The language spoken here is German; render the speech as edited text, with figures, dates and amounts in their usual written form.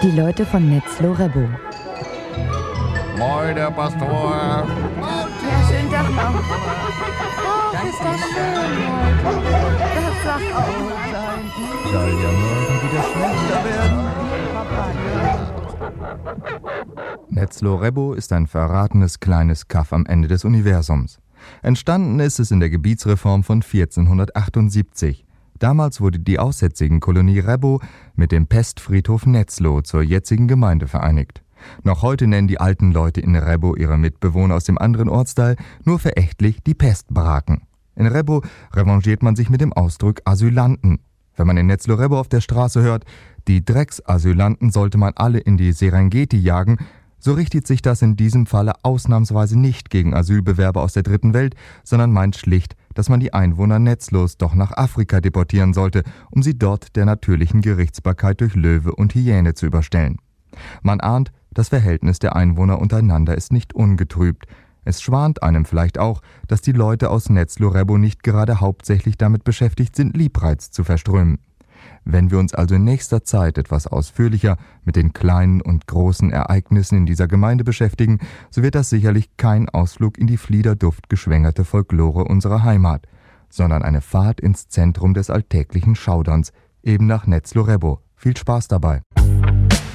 Die Leute von Netzlo-Rebo. Moin, der Pastor. Ja, schönen Tag noch. Oh, ist das schön heute. Das sagt auch sein. Soll ja morgen wieder schlechter werden. Netzlo-Rebo ist ein verratenes kleines Kaff am Ende des Universums. Entstanden ist es in der Gebietsreform von 1478. Damals wurde die aussätzigen Kolonie Rebo mit dem Pestfriedhof Netzlo zur jetzigen Gemeinde vereinigt. Noch heute nennen die alten Leute in Rebo ihre Mitbewohner aus dem anderen Ortsteil nur verächtlich die Pestbraken. In Rebo revanchiert man sich mit dem Ausdruck Asylanten. Wenn man in Netzlo-Rebo auf der Straße hört, die Drecksasylanten sollte man alle in die Serengeti jagen, so richtet sich das in diesem Falle ausnahmsweise nicht gegen Asylbewerber aus der dritten Welt, sondern meint schlicht, dass man die Einwohner Netzlos doch nach Afrika deportieren sollte, um sie dort der natürlichen Gerichtsbarkeit durch Löwe und Hyäne zu überstellen. Man ahnt, das Verhältnis der Einwohner untereinander ist nicht ungetrübt. Es schwant einem vielleicht auch, dass die Leute aus Netzlo-Rebo nicht gerade hauptsächlich damit beschäftigt sind, Liebreiz zu verströmen. Wenn wir uns also in nächster Zeit etwas ausführlicher mit den kleinen und großen Ereignissen in dieser Gemeinde beschäftigen, so wird das sicherlich kein Ausflug in die fliederduftgeschwängerte Folklore unserer Heimat, sondern eine Fahrt ins Zentrum des alltäglichen Schauderns, eben nach Netzlo-Rebo. Viel Spaß dabei!